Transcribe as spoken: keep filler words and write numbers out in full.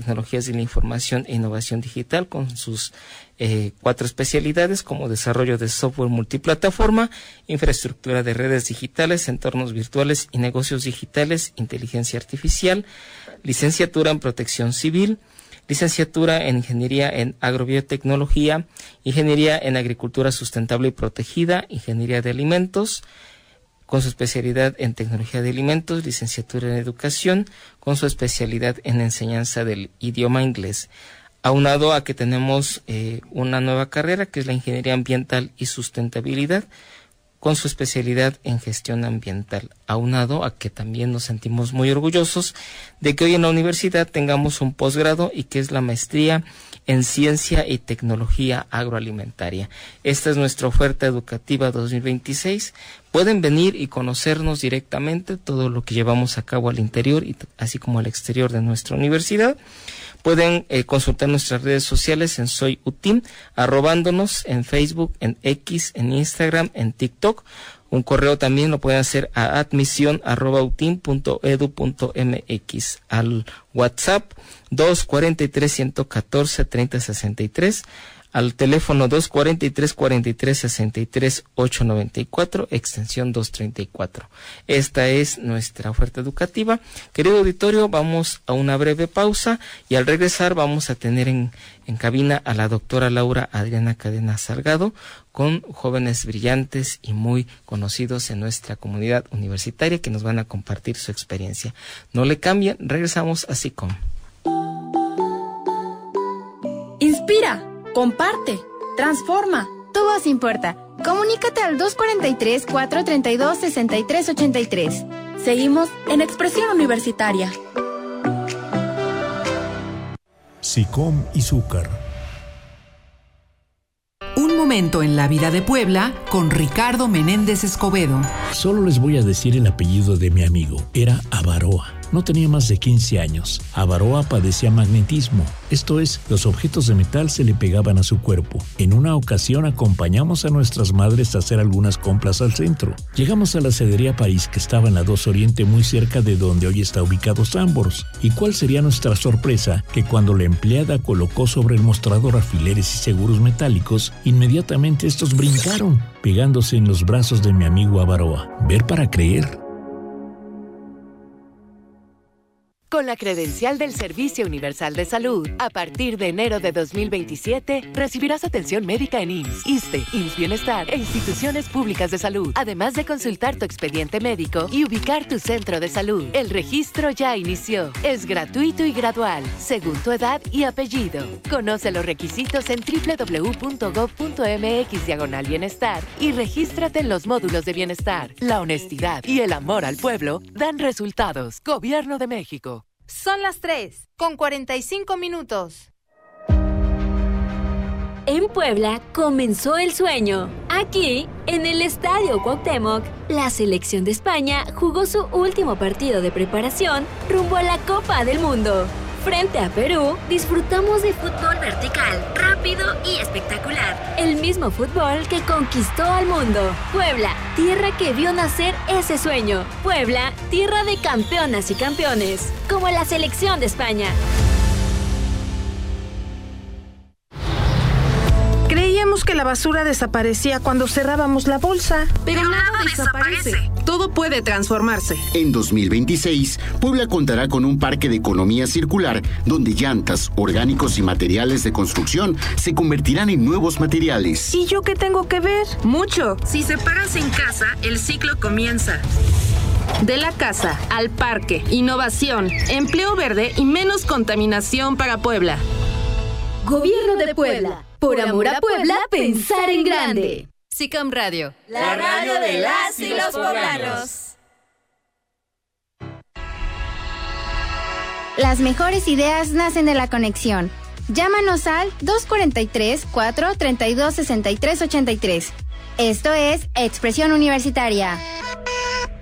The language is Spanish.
Tecnologías de la Información e Innovación Digital, con sus eh, cuatro especialidades como desarrollo de software multiplataforma, infraestructura de redes digitales, entornos virtuales y negocios digitales, inteligencia artificial, licenciatura en protección civil, licenciatura en Ingeniería en Agrobiotecnología, Ingeniería en Agricultura Sustentable y Protegida, Ingeniería de Alimentos, con su especialidad en Tecnología de Alimentos, licenciatura en Educación, con su especialidad en Enseñanza del Idioma Inglés. Aunado a que tenemos eh, una nueva carrera, que es la Ingeniería Ambiental y Sustentabilidad, con su especialidad en Gestión Ambiental. Aunado a que también nos sentimos muy orgullosos de que hoy en la universidad tengamos un posgrado y que es la Maestría en Ciencia y Tecnología Agroalimentaria. Esta es nuestra oferta educativa dos mil veintiséis. Pueden venir y conocernos directamente todo lo que llevamos a cabo al interior y así como al exterior de nuestra universidad. Pueden eh, consultar nuestras redes sociales en Soy UTIM, arrobándonos en Facebook, en X, en Instagram, en TikTok. Un correo también lo pueden hacer a admisión arroba utim punto edu punto mx, al WhatsApp dos cuarenta y tres, ciento catorce, treinta sesenta y tres, al teléfono dos cuarenta y tres, cuarenta y tres, sesenta y tres, ochocientos noventa y cuatro, extensión doscientos treinta y cuatro. Esta es nuestra oferta educativa. Querido auditorio, vamos a una breve pausa y al regresar vamos a tener en, en cabina a la doctora Laura Adriana Cadena Salgado, con jóvenes brillantes y muy conocidos en nuestra comunidad universitaria que nos van a compartir su experiencia. No le cambien, regresamos a SICOM. Inspira, comparte, transforma. Tu voz importa. Comunícate al dos cuarenta y tres, cuatrocientos treinta y dos, sesenta y tres ochenta y tres. Seguimos en Expresión Universitaria. SICOM y Zúcar. Un momento en la vida de Puebla con Ricardo Menéndez Escobedo. Solo les voy a decir el apellido de mi amigo. Era Avaroa. No tenía más de quince años. Avaroa padecía magnetismo. Esto es, los objetos de metal se le pegaban a su cuerpo. En una ocasión acompañamos a nuestras madres a hacer algunas compras al centro. Llegamos a la cedería París, que estaba en la dos Oriente, muy cerca de donde hoy está ubicado Sambors. ¿Y cuál sería nuestra sorpresa? Que cuando la empleada colocó sobre el mostrador alfileres y seguros metálicos, inmediatamente estos brincaron, pegándose en los brazos de mi amigo Avaroa. Ver para creer. Con la credencial del Servicio Universal de Salud, a partir de enero de dos mil veintisiete, recibirás atención médica en I M S S, ISSSTE, I M S S Bienestar e instituciones públicas de salud, además de consultar tu expediente médico y ubicar tu centro de salud. El registro ya inició. Es gratuito y gradual, según tu edad y apellido. Conoce los requisitos en doble u doble u doble u punto gob punto mx diagonal bienestar y regístrate en los módulos de bienestar. La honestidad y el amor al pueblo dan resultados. Gobierno de México. Son las tres, con cuarenta y cinco minutos. En Puebla comenzó el sueño. Aquí, en el Estadio Cuauhtémoc, la selección de España jugó su último partido de preparación rumbo a la Copa del Mundo. Frente a Perú, disfrutamos de fútbol vertical, rápido y espectacular. El mismo fútbol que conquistó al mundo. Puebla, tierra que vio nacer ese sueño. Puebla, tierra de campeonas y campeones, como la selección de España. Creíamos que la basura desaparecía cuando cerrábamos la bolsa, pero nada desaparece. Todo puede transformarse. En dos mil veintiséis, Puebla contará con un parque de economía circular donde llantas, orgánicos y materiales de construcción se convertirán en nuevos materiales. ¿Y yo qué tengo que ver? Mucho. Si separas en casa, el ciclo comienza. De la casa al parque, innovación, empleo verde y menos contaminación para Puebla. Gobierno de Puebla. Por amor a Puebla, pensar en grande. SICOM Radio. La radio de las y los poblanos. Las mejores ideas nacen de la conexión. Llámanos al dos cuarenta y tres, cuatrocientos treinta y dos, sesenta y tres ochenta y tres. Esto es Expresión Universitaria.